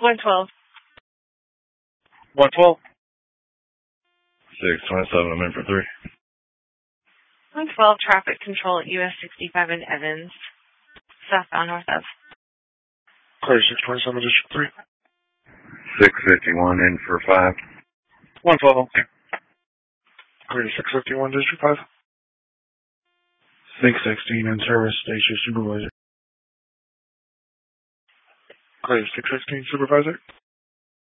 112. 112. 627, I'm in for 3. 112, traffic control at US 65 in Evans. Southbound north of. Clear 627, District 3. 651, in for 5. 112. Clear 651, District 5. 616 in service, station supervisor. Clear 616, Supervisor.